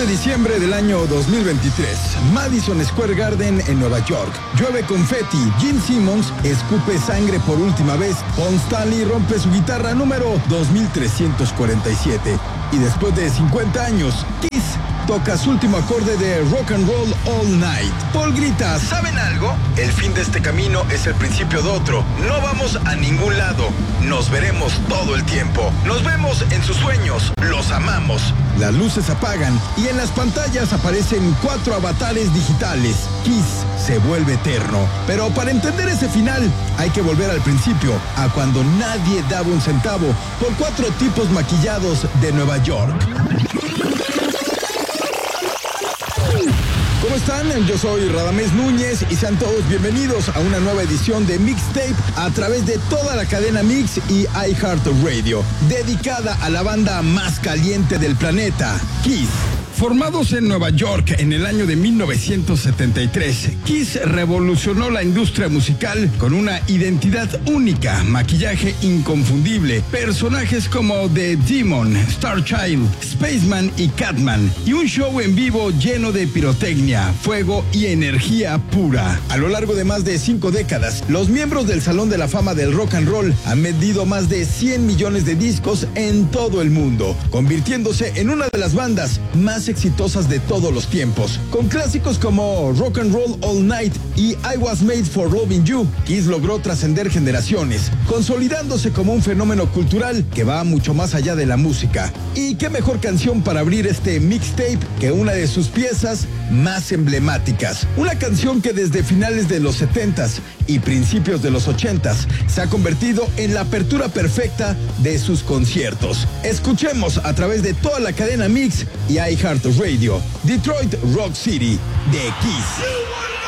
de diciembre del año 2023, Madison Square Garden en Nueva York. Llueve confeti, Gene Simmons escupe sangre por última vez, Paul Stanley rompe su guitarra número 2347. Y después de 50 años, Kiss toca su último acorde de Rock and Roll All Night. Paul grita, ¿saben algo? El fin de este camino es el principio de otro. No vamos a ningún lado. Nos veremos todo el tiempo. Nos vemos en sus sueños. Los amamos. Las luces apagan y en las pantallas aparecen 4 avatares digitales. Kiss se vuelve eterno. Pero para entender ese final, hay que volver al principio, a cuando nadie daba un centavo por 4 tipos maquillados de Nueva York. ¿Cómo están? Yo soy Radamés Núñez y sean todos bienvenidos a una nueva edición de Mixtape a través de toda la cadena Mix y iHeartRadio, dedicada a la banda más caliente del planeta, Kiss. Formados en Nueva York en el año de 1973, Kiss revolucionó la industria musical con una identidad única, maquillaje inconfundible, personajes como The Demon, Starchild, Spaceman y Catman, y un show en vivo lleno de pirotecnia, fuego y energía pura. A lo largo de más de 5 décadas, los miembros del Salón de la Fama del Rock and Roll han vendido más de 100 millones de discos en todo el mundo, convirtiéndose en una de las bandas más exitosas de todos los tiempos. Con clásicos como Rock and Roll All Night y I Was Made for Loving You, Kiss logró trascender generaciones, consolidándose como un fenómeno cultural que va mucho más allá de la música. Y qué mejor canción para abrir este mixtape que una de sus piezas más emblemáticas. Una canción que desde finales de los 70s y principios de los 80s se ha convertido en la apertura perfecta de sus conciertos. Escuchemos a través de toda la cadena Mix y iHeartRadio, Detroit Rock City de Kiss.